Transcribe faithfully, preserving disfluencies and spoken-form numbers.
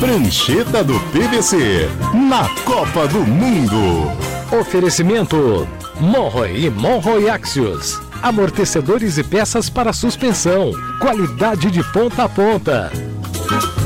Prancheta do P V C, na Copa do Mundo. Oferecimento Monroe e Monroe Axios. Amortecedores e peças para suspensão. Qualidade de ponta a ponta.